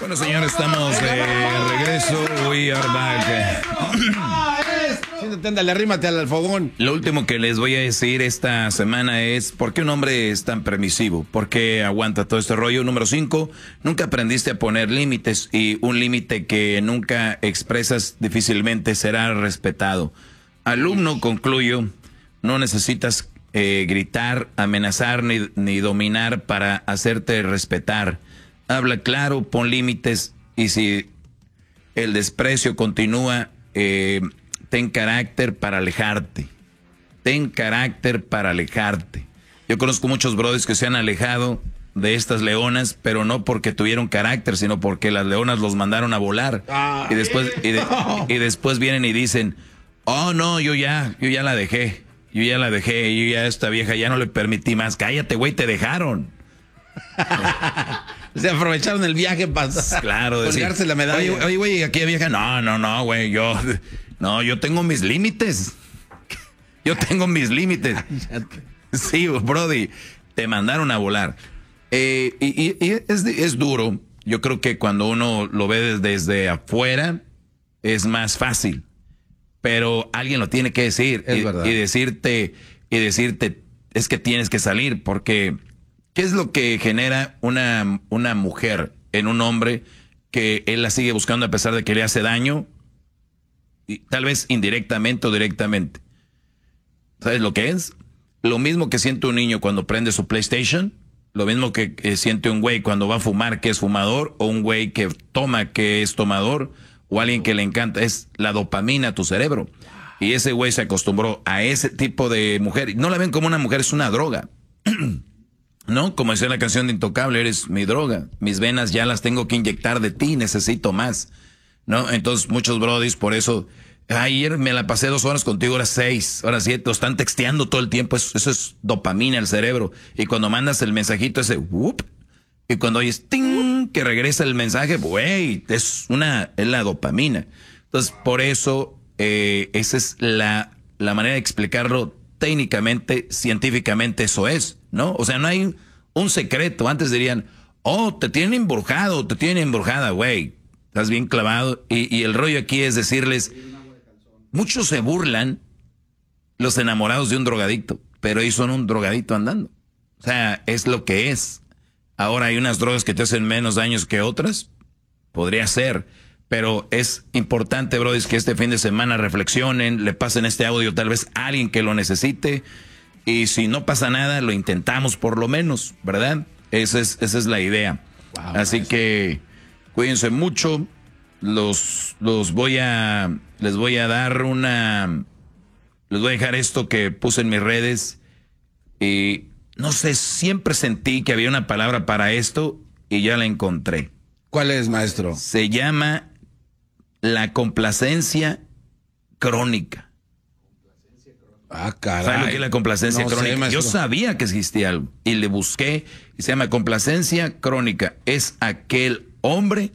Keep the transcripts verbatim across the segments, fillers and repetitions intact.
Bueno, señores, estamos de regreso. We are back. Siéntate, ándale, arrímate al fogón. Lo último que les voy a decir esta semana es ¿por qué un hombre es tan permisivo? ¿Por qué aguanta todo este rollo? Número cinco, nunca aprendiste a poner límites y un límite que nunca expresas difícilmente será respetado. Alumno, concluyo, no necesitas eh, gritar, amenazar ni, ni dominar para hacerte respetar. Habla claro, pon límites y si el desprecio continúa, eh, ten carácter para alejarte. Ten carácter para alejarte. Yo conozco muchos brothers que se han alejado de estas leonas, pero no porque tuvieron carácter, sino porque las leonas los mandaron a volar. Ah, y después y, de, y después vienen y dicen, oh no, yo ya, yo ya la dejé. Yo ya la dejé, yo ya a esta vieja ya no le permití más. Cállate, güey, te dejaron. Se aprovecharon el viaje para claro, colgarse la medalla. Oye, oye, güey, aquí vieja, no, no, no, güey, yo, no, yo tengo mis límites. Yo tengo mis límites. Sí, brody, te mandaron a volar. Eh, y, y, y es, es duro. Yo creo que cuando uno lo ve desde, desde afuera es más fácil. Pero alguien lo tiene que decir y, y decirte y decirte es que tienes que salir porque ¿qué es lo que genera una, una mujer en un hombre que él la sigue buscando a pesar de que le hace daño? Y tal vez indirectamente o directamente. ¿Sabes lo que es? Lo mismo que siente un niño cuando prende su PlayStation, lo mismo que, que siente un güey cuando va a fumar que es fumador, o un güey que toma que es tomador, o alguien que le encanta, es la dopamina a tu cerebro. Y ese güey se acostumbró a ese tipo de mujer. No la ven como una mujer, es una droga. ¿No? Como decía la canción de Intocable, eres mi droga. Mis venas ya las tengo que inyectar de ti, necesito más. ¿No? Entonces muchos brodis por eso, ayer me la pasé dos horas contigo, ahora seis, ahora siete, lo están texteando todo el tiempo, eso, eso es dopamina al cerebro. Y cuando mandas el mensajito ese, whoop, y cuando oyes ting, que regresa el mensaje, güey, es una, es la dopamina. Entonces, por eso, eh, esa es la, la manera de explicarlo técnicamente, científicamente, eso es, ¿no? O sea, no hay un secreto. Antes dirían, oh, te tienen embrujado, te tienen embrujada, güey. Estás bien clavado. Y, y el rollo aquí es decirles, muchos se burlan los enamorados de un drogadicto, pero ellos son un drogadicto andando. O sea, es lo que es. Ahora hay unas drogas que te hacen menos daños que otras. Podría ser. Pero es importante, bro, es que este fin de semana reflexionen, le pasen este audio tal vez a alguien que lo necesite. Y si no pasa nada, lo intentamos por lo menos, ¿verdad? Esa es, esa es la idea. Wow, así maestro. Que cuídense mucho. Los, los voy a, les voy a dar una, les voy a dejar esto que puse en mis redes. Y no sé, siempre sentí que había una palabra para esto y ya la encontré. ¿Cuál es, maestro? Se llama la complacencia crónica. Ah, caray. ¿Sabes lo que es la complacencia no crónica? Sé, yo sabía que existía algo y le busqué y se llama complacencia crónica. Es aquel hombre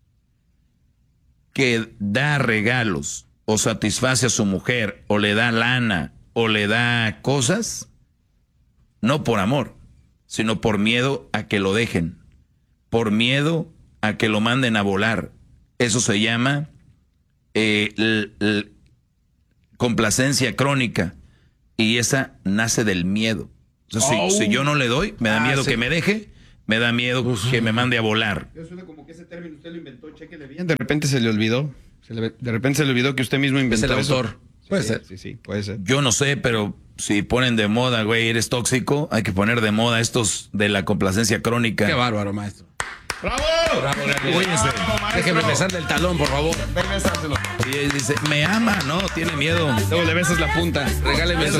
que da regalos o satisface a su mujer o le da lana o le da cosas, no por amor, sino por miedo a que lo dejen, por miedo a que lo manden a volar. Eso se llama eh, l, l, complacencia crónica y esa nace del miedo. O sea, oh. si, si yo no le doy, me da ah, miedo sí. que me deje, me da miedo uh -huh. que me mande a volar. Eso suena como que ese término usted lo inventó, chéquele bien. De repente se le olvidó, se le, de repente se le olvidó que usted mismo inventó es el eso. autor. Puede sí, ser. Sí, sí, puede ser. Yo no sé, pero si ponen de moda, güey, eres tóxico, hay que poner de moda estos de la complacencia crónica. Qué bárbaro, maestro. ¡Bravo! ¡Bravo, Cuídense! Déjeme besarle el talón, por favor. Ven, besárselo. Y dice, me ama, no, tiene miedo. Luego le besas la punta. Regáleme eso.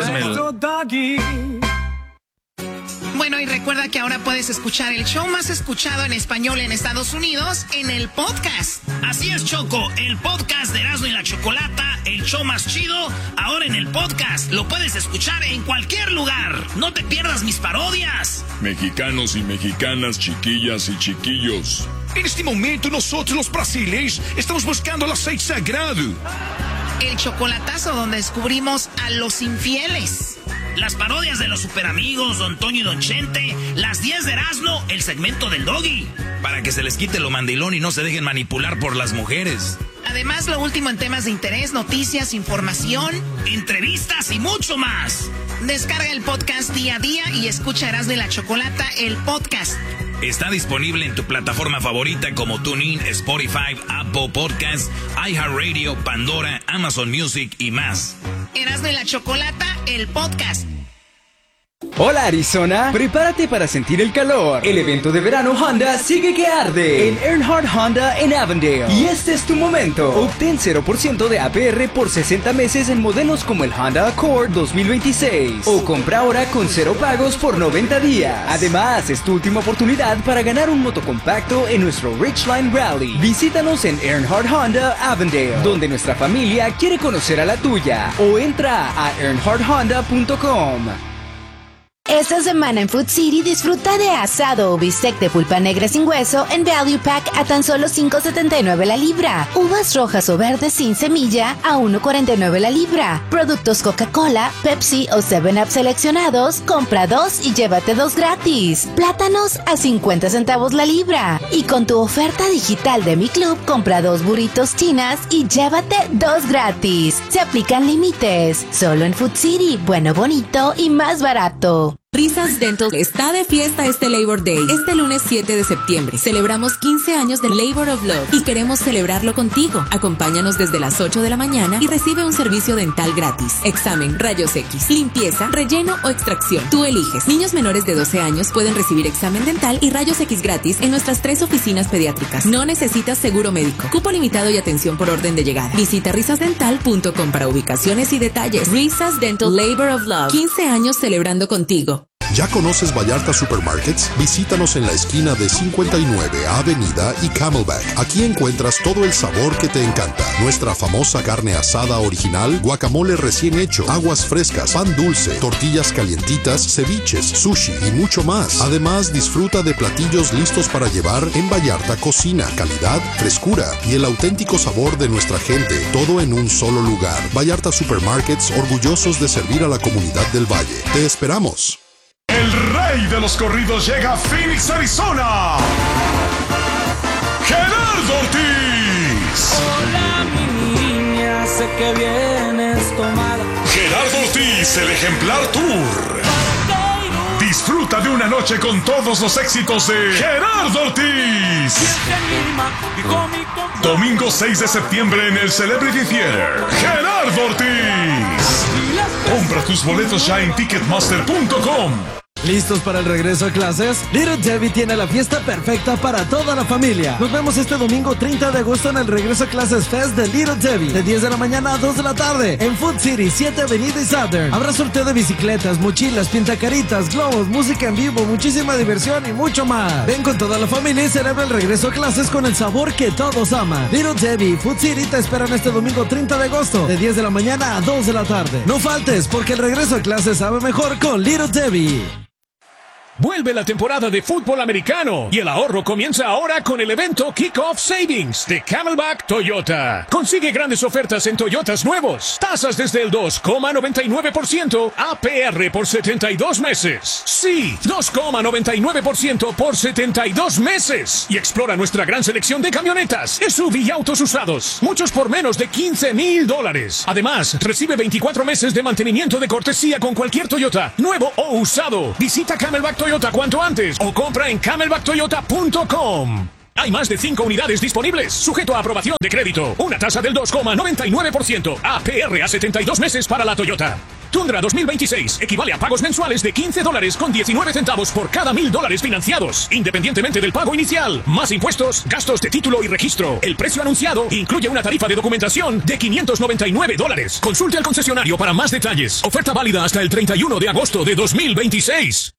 Bueno, y recuerda que ahora puedes escuchar el show más escuchado en español en Estados Unidos en el podcast. Así es, Choco, el podcast de Erasmo y la Chocolata, el show más chido, ahora en el podcast. Lo puedes escuchar en cualquier lugar. No te pierdas mis parodias. Mexicanos y mexicanas, chiquillas y chiquillos. En este momento nosotros los brasileños estamos buscando el aceite sagrado. El chocolatazo donde descubrimos a los infieles. las parodias de los superamigos, Don Toño y Don Chente, las diez de Erasmo, el segmento del Doggy. Para que se les quite lo mandilón y no se dejen manipular por las mujeres. Además, lo último en temas de interés, noticias, información, entrevistas y mucho más. Descarga el podcast día a día y escucha Erasmo y la Chocolata, el podcast. Está disponible en tu plataforma favorita como TuneIn, Spotify, Apple Podcasts, iHeartRadio, Pandora, Amazon Music y más. Erasmo y la Chocolata, el podcast. Hola Arizona, prepárate para sentir el calor. El evento de verano Honda sigue que arde en Earnhardt Honda en Avondale. Y este es tu momento. Obtén cero por ciento de A P R por sesenta meses en modelos como el Honda Accord dos mil veintiséis. O compra ahora con cero pagos por noventa días. Además, es tu última oportunidad para ganar un motocompacto en nuestro Ridgeline Rally. Visítanos en Earnhardt Honda Avondale, donde nuestra familia quiere conocer a la tuya. O entra a earnhardt honda punto com. Esta semana en Food City disfruta de asado o bistec de pulpa negra sin hueso en Value Pack a tan solo cinco setenta y nueve la libra. Uvas rojas o verdes sin semilla a uno cuarenta y nueve la libra. Productos Coca-Cola, Pepsi o seven up seleccionados, compra dos y llévate dos gratis. Plátanos a cincuenta centavos la libra. Y con tu oferta digital de Mi Club, compra dos burritos chinas y llévate dos gratis. Se aplican límites. Solo en Food City, bueno, bonito y más barato. Risas Dental está de fiesta este Labor Day. Este lunes siete de septiembre celebramos quince años de Labor of Love y queremos celebrarlo contigo. Acompáñanos desde las ocho de la mañana y recibe un servicio dental gratis. Examen, rayos X, limpieza, relleno o extracción. Tú eliges. Niños menores de doce años pueden recibir examen dental y rayos X gratis en nuestras tres oficinas pediátricas. No necesitas seguro médico. Cupo limitado y atención por orden de llegada. Visita risas dental punto com para ubicaciones y detalles. Risas Dental Labor of Love. quince años celebrando contigo. ¿Ya conoces Vallarta Supermarkets? Visítanos en la esquina de cincuenta y nueve Avenida y Camelback. Aquí encuentras todo el sabor que te encanta. Nuestra famosa carne asada original, guacamole recién hecho, aguas frescas, pan dulce, tortillas calientitas, ceviches, sushi y mucho más. Además, disfruta de platillos listos para llevar en Vallarta Cocina. Calidad, frescura y el auténtico sabor de nuestra gente. Todo en un solo lugar. Vallarta Supermarkets, orgullosos de servir a la comunidad del Valle. Te esperamos. El rey de los corridos llega a Phoenix, Arizona. Gerardo Ortiz. Hola, mi niña, sé que vienes tomada. Gerardo Ortiz, el ejemplar tour. Disfruta de una noche con todos los éxitos de Gerardo Ortiz. Domingo seis de septiembre en el Celebrity Theater. Gerardo Ortiz. Compra tus boletos ya en ticketmaster punto com. ¿Listos para el regreso a clases? Little Debbie tiene la fiesta perfecta para toda la familia. Nos vemos este domingo treinta de agosto en el Regreso a Clases Fest de Little Debbie, de diez de la mañana a dos de la tarde, en Food City, siete Avenida y Southern. Habrá sorteo de bicicletas, mochilas, pintacaritas, globos, música en vivo, muchísima diversión y mucho más. Ven con toda la familia y celebra el regreso a clases con el sabor que todos aman. Little Debbie, Food City te esperan este domingo treinta de agosto, de diez de la mañana a dos de la tarde. No faltes, porque el regreso a clases sabe mejor con Little Debbie. Vuelve la temporada de fútbol americano y el ahorro comienza ahora con el evento Kickoff Savings de Camelback Toyota. Consigue grandes ofertas en Toyotas nuevos. Tasas desde el dos coma noventa y nueve por ciento, A P R por setenta y dos meses. Sí, dos coma noventa y nueve por ciento por setenta y dos meses. Y explora nuestra gran selección de camionetas, S U V y autos usados. Muchos por menos de quince mil dólares. Además, recibe veinticuatro meses de mantenimiento de cortesía con cualquier Toyota, nuevo o usado. Visita Camelback Toyota Toyota cuanto antes o compra en camelback toyota punto com. Hay más de cinco unidades disponibles, sujeto a aprobación de crédito. Una tasa del dos coma noventa y nueve por ciento, A P R a setenta y dos meses para la Toyota. Tundra dos mil veintiséis equivale a pagos mensuales de quince dólares con diecinueve centavos por cada mil dólares financiados, independientemente del pago inicial. Más impuestos, gastos de título y registro. El precio anunciado incluye una tarifa de documentación de quinientos noventa y nueve dólares. Consulte al concesionario para más detalles. Oferta válida hasta el treinta y uno de agosto de dos mil veintiséis.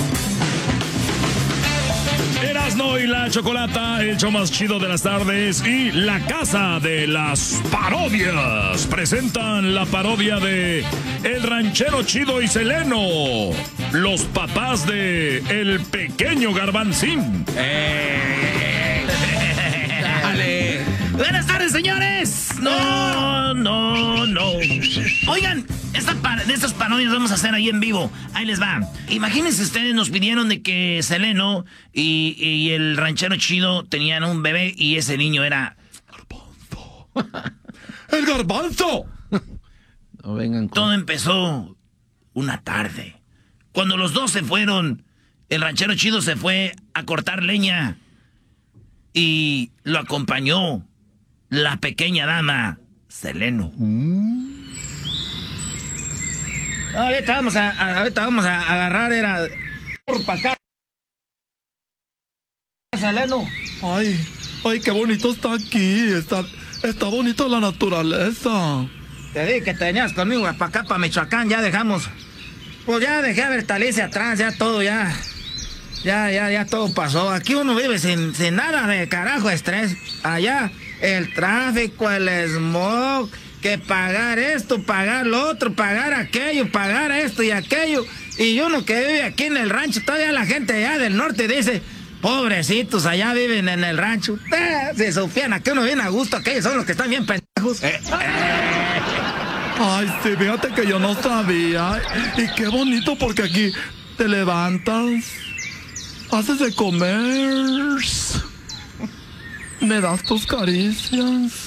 Erasmo y la Chocolata, el show más chido de las tardes, y la Casa de las Parodias presentan la parodia de El Ranchero Chido y Seleno, los papás de El Pequeño Garbanzín. Eh, dale. Buenas tardes, señores. No, no, no. Oigan, esta par de estas parodias vamos a hacer ahí en vivo. Ahí les va. Imagínense ustedes, nos pidieron de que Seleno y, y el ranchero chido tenían un bebé y ese niño era... Garbanzo. ¡El garbanzo! No vengan con... Todo empezó una tarde. Cuando los dos se fueron, el ranchero chido se fue a cortar leña y lo acompañó la pequeña dama Seleno. Mm. Ahorita vamos a, a, ahorita vamos a agarrar, era... por pa' acá. Seleno. Ay, ay, qué bonito está aquí. Está, está bonito la naturaleza. Te dije que te venías conmigo para acá, para Michoacán, ya dejamos... Pues ya dejé a Bertalice atrás, ya todo, ya... Ya, ya, ya todo pasó. Aquí uno vive sin, sin nada de carajo estrés. Allá, el tráfico, el smog... que pagar esto, pagar lo otro, pagar aquello, pagar esto y aquello. Y uno que vive aquí en el rancho, todavía la gente allá del norte dice, pobrecitos, allá viven en el rancho. Eh, se supieran que uno viene a gusto, aquellos son los que están bien pendejos. Eh, eh. Ay, sí, fíjate que yo no sabía. Y qué bonito porque aquí te levantas, haces de comer, me das tus caricias.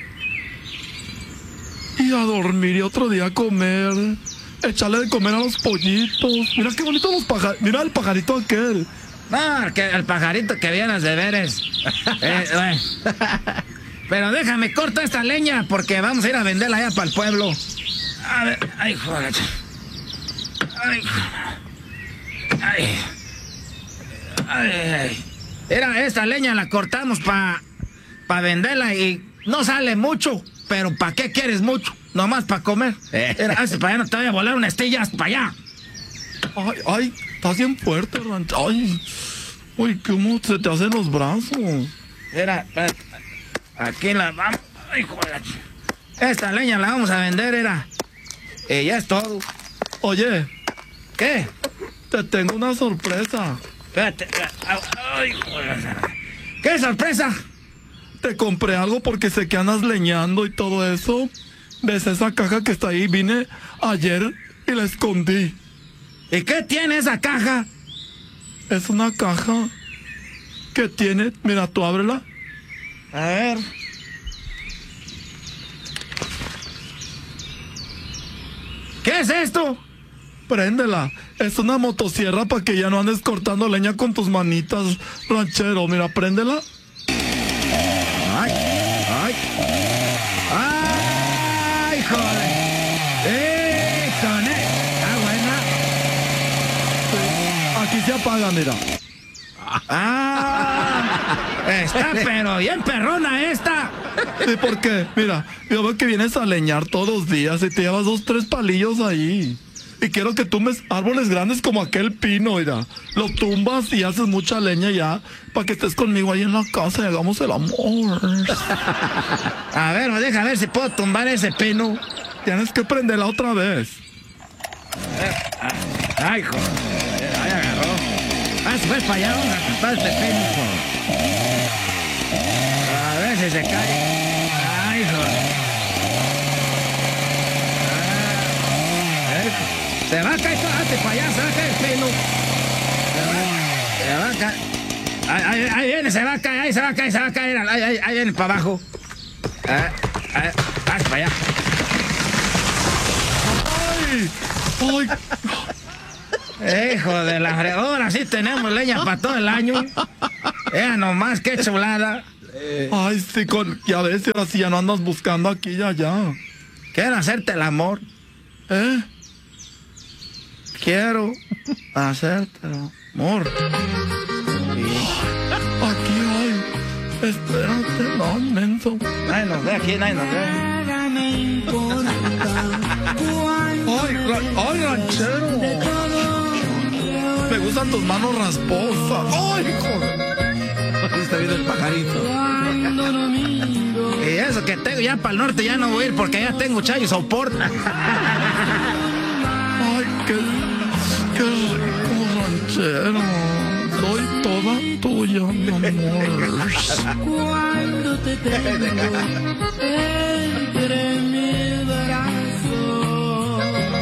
Y a dormir y otro día a comer. Echarle de comer a los pollitos. Mira qué bonito los pajaritos. Mira el pajarito aquel. No, que el pajarito que vienes de veres. Eh, bueno. Pero déjame corto esta leña porque vamos a ir a venderla allá para el pueblo. A ver, ay, joder. Ay, ay, ay, ay. Era esta leña la cortamos para pa venderla y no sale mucho. Pero ¿para qué quieres mucho? Nomás para comer. Era, para allá no te voy a volar una estilla, hasta para allá. Ay, ay, estás bien fuerte, rancho. Ay, uy, ¿cómo se te hacen los brazos? Era, aquí la vamos. Ay, joder. Esta leña la vamos a vender, era. Y ya es todo. Oye. ¿Qué? Te tengo una sorpresa. Espérate. Ay, joder. ¿Qué sorpresa? Te compré algo porque sé que andas leñando y todo eso. ¿Ves esa caja que está ahí? Vine ayer y la escondí. ¿Y qué tiene esa caja? Es una caja que tiene... Mira, tú ábrela. A ver. ¿Qué es esto? Préndela. Es una motosierra para que ya no andes cortando leña con tus manitas, ranchero. Mira, préndela. Ay, ay, ay, joder. Eh, joder. Ah, buena. Aquí se apaga, mira. Ah, está pero bien perrona esta. ¿Y por qué? Mira, yo veo que vienes a leñar todos los días y te llevas dos, tres palillos ahí. Y quiero que tumbes árboles grandes como aquel pino, mira. Lo tumbas y haces mucha leña ya para que estés conmigo ahí en la casa y hagamos el amor. A ver, deja ver si puedo tumbar ese pino. Tienes que prenderla otra vez. Ay, joder. Ahí agarró. Ah, se fue para allá, vamos a cortar este pino, joder. A ver si se cae. Ay, joder. Se va a caer, hazte para allá, se va a caer el pelo. Se va a caer. Ahí, ahí, ahí viene, se va a caer, ahí se va a caer, se va a caer. Ahí, ahí, ahí viene para abajo. Ahí, ahí, hazte para allá. ¡Ay! ¡Ay! Hijo de la fregona, sí tenemos leña para todo el año. Era nomás, qué chulada. Ay, sí, con, ya ves, ahora sí ya no andas buscando aquí y allá. Quiero hacerte el amor. ¿Eh? Quiero hacerte el amor. Sí. Aquí hay. Espérate, no, menso. Nadie nos ve aquí, nadie nos ve. Ay, ra ay, ranchero. Me gustan tus manos rasposas. Ay, joder. Está viendo el pajarito. Y eso que tengo ya para el norte ya no voy a ir porque ya tengo chayo soporte. Ay, qué, qué rico, ranchero. Soy toda tuya, mi amor. Cuando te tengo entre mis brazos.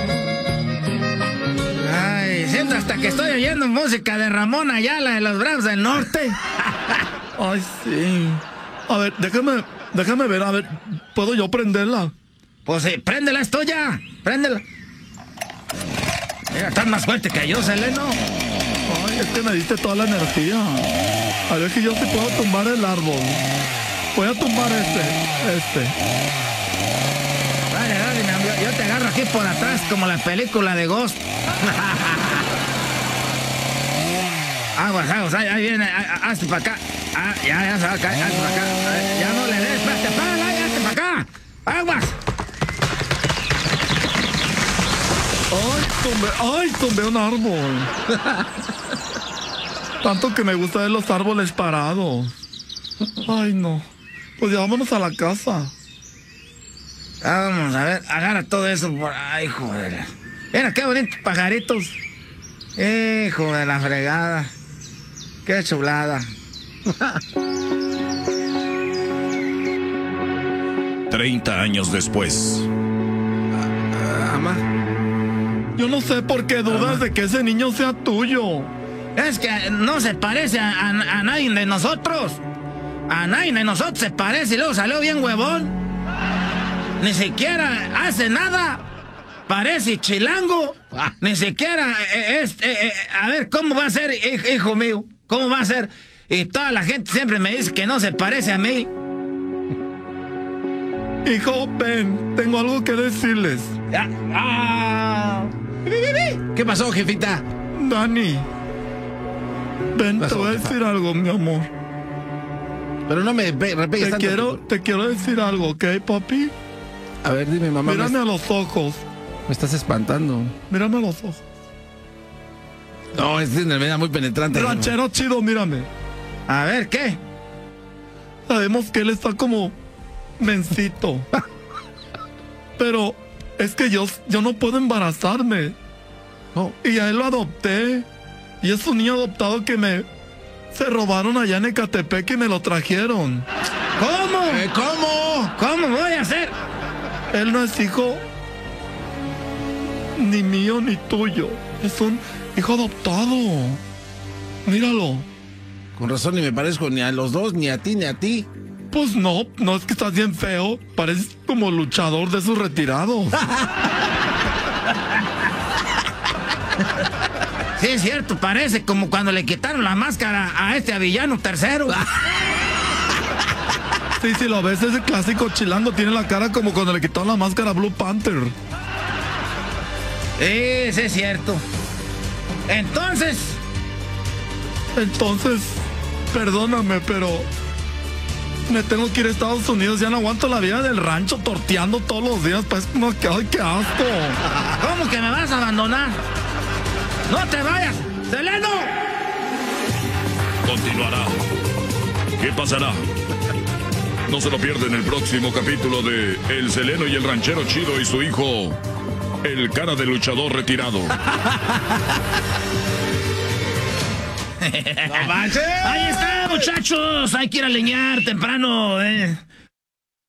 cuenta que estoy oyendo música de Ramón Ayala de los Bravos del Norte? Ay, sí. A ver, déjame, déjame ver, a ver, ¿puedo yo prenderla? Pues sí, préndela, es tuya. Préndela. Mira, estás más fuerte que yo, Seleno. Ay, es que me diste toda la energía. A ver que yo sí puedo tumbar el árbol. Voy a tumbar este, este. Dale, dale, mi amigo. Yo te agarro aquí por atrás como la película de Ghost. Aguas, aguas, ahí, ahí viene, hazte para acá. Ah, ya, ya se va a caer, hazte para acá. Ya no le des, espérate, párala, ya, hazte para acá. Aguas. Ay, tumbé, ay, tumbé un árbol. Tanto que me gusta ver los árboles parados. Ay, no. Pues ya vámonos a la casa. Vamos a ver, agarra todo eso por ahí, joder. Mira, qué bonitos pajaritos. Hijo de la fregada. Qué chulada. Treinta años después. Mamá. Yo no sé por qué dudas de que ese niño sea tuyo. Es que no se parece a, a, a nadie de nosotros. A nadie de nosotros se parece y luego salió bien huevón. Ni siquiera hace nada. Parece chilango. Ni siquiera es, es, es, a ver, ¿cómo va a ser, hijo mío? ¿Cómo va a ser? Y toda la gente siempre me dice que no se parece a mí. Hijo, ven, tengo algo que decirles. Ah. ¿Qué pasó, jefita? Dani, ven, pasó, te voy a jefa? decir algo, mi amor. Pero no me repegues Te tanto. quiero, te quiero decir algo, ¿ok, papi? A ver, dime, mamá. Mírame me... a los ojos. Me estás espantando. Mírame a los ojos. No, es una enfermedad muy penetrante. Ranchero chido, mírame. A ver, ¿qué? Sabemos que él está como mencito. Pero es que yo, yo no puedo embarazarme. Oh. Y a él lo adopté. Y es un niño adoptado que me... Se robaron allá en Ecatepec y me lo trajeron. ¿Cómo? Eh, ¿Cómo? ¿Cómo voy a hacer? Él no es hijo ni mío ni tuyo. Es un hijo adoptado. Míralo. Con razón ni me parezco ni a los dos, ni a ti, ni a ti. Pues no, no es que estás bien feo. Pareces como luchador de esos retirados. Sí, es cierto, parece como cuando le quitaron la máscara a este Avillano tercero. Sí, si lo ves, ese clásico chilango tiene la cara como cuando le quitaron la máscara a Blue Panther. Sí, sí, es cierto. Entonces... Entonces, perdóname, pero... Me tengo que ir a Estados Unidos. Ya no aguanto la vida del rancho torteando todos los días. Pues, no, que, ay, qué asco. ¿Cómo que me vas a abandonar? ¡No te vayas! ¡Seleno! Continuará. ¿Qué pasará? No se lo pierden el próximo capítulo de El Seleno y el Ranchero Chido y su hijo, el cara de luchador retirado. ¡No manches! Ahí está, muchachos. Hay que ir a leñar temprano, eh.